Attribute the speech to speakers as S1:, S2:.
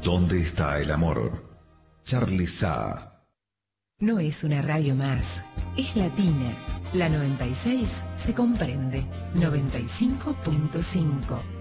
S1: ¿Dónde está el amor? Charly Sa.
S2: No es una radio más, es latina. La 96 se comprende. 95.5.